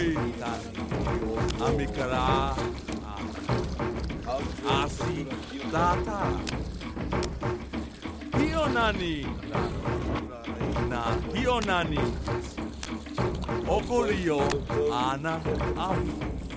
Amikara Asi Data Hionani Na Hionani Okorio Ana Au